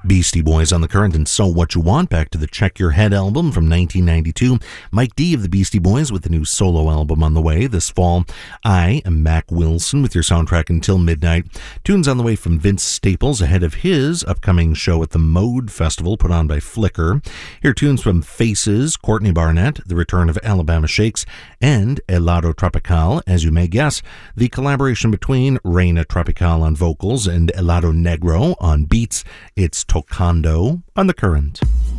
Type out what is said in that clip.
Beastie Boys on the Current and So What You Want, back to the Check Your Head album from 1992. Mike D of the Beastie Boys with the new solo album on the way this fall. I am Mac Wilson with your soundtrack until midnight. Tunes on the way from Vince Staples ahead of his upcoming show at the Mode Festival put on by Flickr. Here are tunes from Faces, Courtney Barnett, the return of Alabama Shakes, and Helado Tropical. As you may guess, the collaboration between Reina Tropical on vocals and Helado Negro on beats. It's Tocando on the Current.